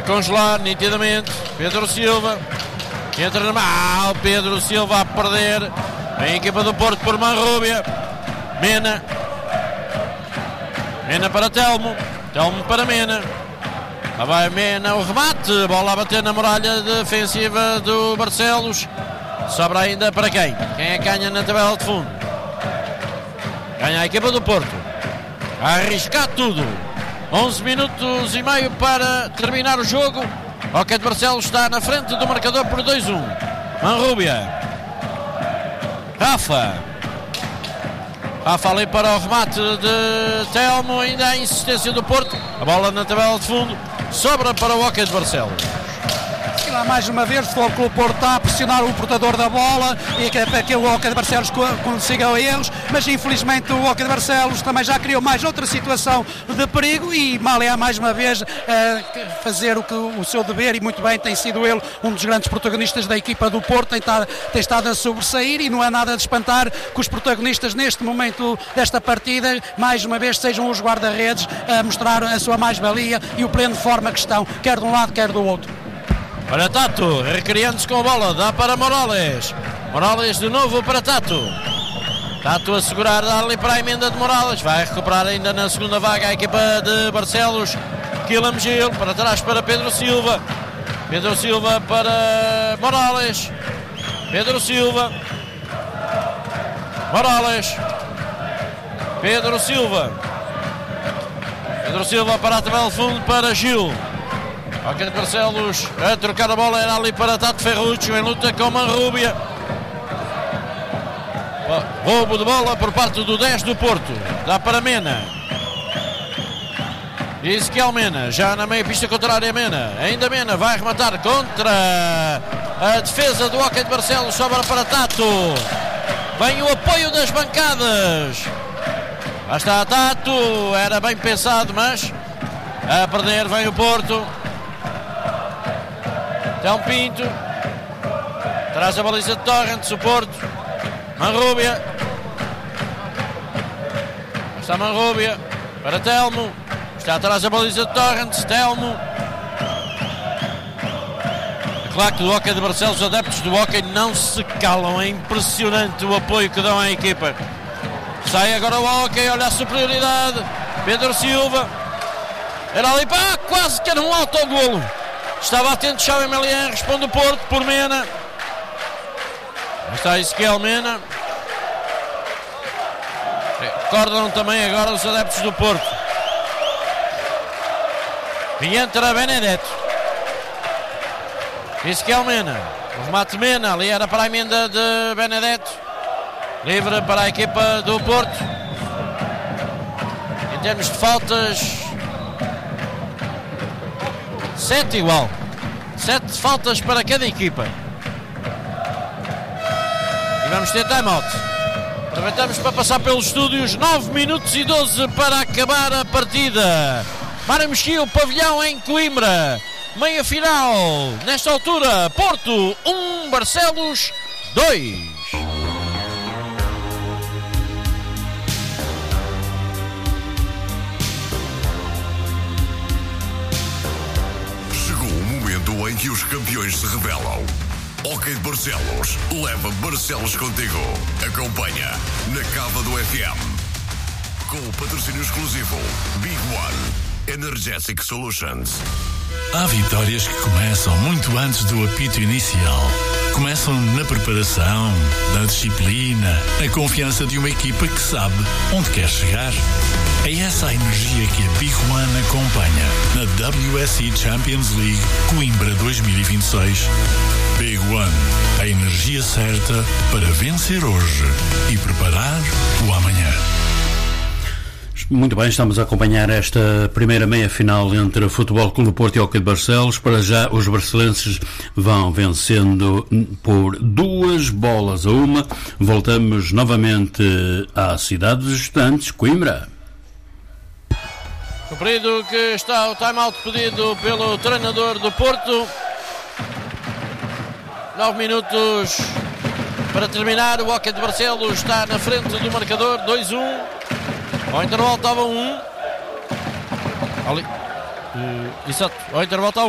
a congelar nitidamente. Pedro Silva entra na mão. Pedro Silva a perder. Vem a equipa do Porto por Manrúbia. Mena para Telmo. Telmo para Mena. Lá vai Mena, o remate. Bola a bater na muralha defensiva do Barcelos. Sobra ainda para quem? Quem é que ganha na tabela de fundo? Ganha a equipa do Porto. A arriscar tudo. 11 minutos e meio para terminar o jogo. O Hockey de Barcelos está na frente do marcador por 2-1. Manrúbia. Rafa ali para o remate de Telmo. Ainda a insistência do Porto. A bola na tabela de fundo. Sobra para o Hockey de Barcelos. E lá mais uma vez o Futebol Clube Porto está a pressionar o portador da bola e que é para que o Hockey de Barcelos consiga eles, mas infelizmente o Hockey de Barcelos também já criou mais outra situação de perigo e Malé mais uma vez fazer o seu dever, e muito bem, tem sido ele um dos grandes protagonistas da equipa do Porto, tem estado a sobressair, e não é nada de espantar que os protagonistas neste momento desta partida mais uma vez sejam os guarda-redes a mostrar a sua mais-valia e o pleno de forma que estão, quer de um lado quer do outro. Para Tato, recriando-se com a bola, dá para Morales. Morales de novo para Tato. Tato a segurar, dá ali para a emenda de Morales. Vai recuperar ainda na segunda vaga a equipa de Barcelos. Quilam Gil, para trás para Pedro Silva. Pedro Silva para Morales. Pedro Silva. Morales. Pedro Silva. Pedro Silva para a tabela de fundo para Gil. Hockey de Barcelos a trocar a bola, era ali para Tato Ferruccio em luta com Manrúbia. Roubo de bola por parte do 10 do Porto. Dá para Mena. Ezequiel Mena, já na meia pista contrária. Mena, ainda Mena, vai rematar contra a defesa do Hockey de Barcelos. Sobra para Tato. Vem o apoio das bancadas. Lá está Tato, era bem pensado, mas a perder vem o Porto. Telmo Pinto traz a baliza de Torrent, o Porto. Manrúbia. Está Manrúbia para Telmo. Está atrás a baliza de Torrent. Telmo. É claro que do Hockey de Barcelos, os adeptos do Hockey não se calam. É impressionante o apoio que dão à equipa. Sai agora o Hockey, olha a superioridade. Pedro Silva. Era ali, pá, quase que era um autogolo. Estava atento Xavi Melian, responde o Porto por Mena. Está Ezequiel Mena. Recordam também agora os adeptos do Porto. E entra Benedetto. Ezequiel Mena. O remate Mena, ali era para a emenda de Benedetto. Livre para a equipa do Porto. Em termos de faltas, 7 igual. 7 faltas para cada equipa. E vamos ter time-out. Aproveitamos para passar pelos estúdios. 9 minutos e 12 para acabar a partida. Mário Mexia, o pavilhão em Coimbra. Meia final. Nesta altura, Porto 1, Barcelos 2. Em que os campeões se revelam. Hockey de Barcelos leva Barcelos contigo. Acompanha na Cava do FM. Com o patrocínio exclusivo Big One Energetic Solutions. Há vitórias que começam muito antes do apito inicial. Começam na preparação, na disciplina, na confiança de uma equipa que sabe onde quer chegar. É essa a energia que a Big One acompanha na WSC Champions League Coimbra 2026. Big One, a energia certa para vencer hoje e preparar o amanhã. Muito bem, estamos a acompanhar esta primeira meia-final entre o Futebol Clube do Porto e o Hockey de Barcelos. Para já, os barcelenses vão vencendo por 2-1. Voltamos novamente à cidade dos estudantes, Coimbra. Cumprido que está o time-out pedido pelo treinador do Porto. 9 minutos para terminar. O Hockey de Barcelos está na frente do marcador, 2-1. Ao intervalo estava 1. Ali. Exato. Ao intervalo estava